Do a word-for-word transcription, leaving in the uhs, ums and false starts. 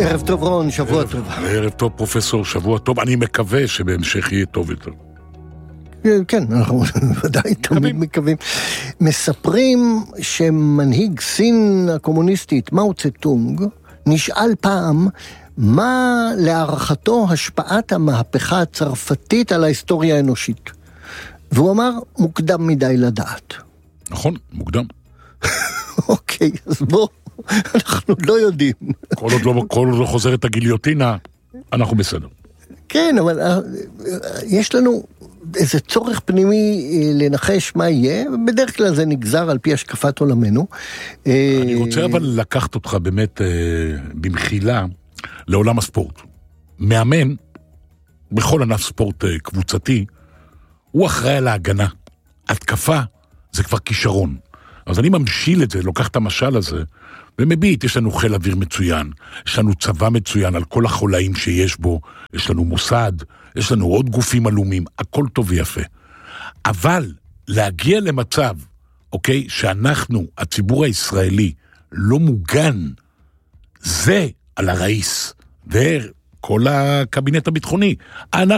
ערב טוב רון, שבוע טוב. ערב טוב פרופסור, שבוע טוב. אני מקווה שבהמשך יהיה טוב יותר. כן, אנחנו ודאי תמיד מקווים. מספרים שמנהיג סין הקומוניסטית, מאו צטונג, נשאל פעם מה להערכתו השפעת המהפכה הצרפתית על ההיסטוריה האנושית. והוא אמר, מוקדם מדי לדעת. נכון, מוקדם. אוקיי, אז בוא, אנחנו לא יודעים. כל עוד לא, כל עוד לא חוזרת הגיליוטינה, אנחנו בסדר. כן, אבל יש לנו איזה צורך פנימי לנחש מה יהיה, בדרך כלל זה נגזר על פי השקפת עולמנו. אני רוצה אבל לקחת אותך באמת במחילה לעולם הספורט. מאמן, בכל ענף ספורט קבוצתי, הוא אחראי על ההגנה. התקפה זה כבר כישרון. אז אני ממשיל את זה, לוקח את המשל הזה, ומביט, יש לנו חיל אוויר מצוין, יש לנו צבא מצוין על כל החולאים שיש בו, יש לנו מוסד, יש לנו עוד גופים עלומים, הכל טוב ויפה. אבל להגיע למצב, אוקיי, שאנחנו, הציבור הישראלי, לא מוגן, זה על הרעיס, וכל הקבינט הביטחוני. אנחנו